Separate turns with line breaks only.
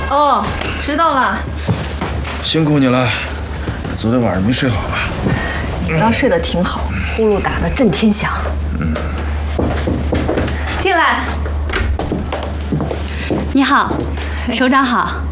哦，知道了。
辛苦你了，昨天晚上没睡好吧？
你倒睡得挺好，呼噜打得震天响。进来。
你好，首长好。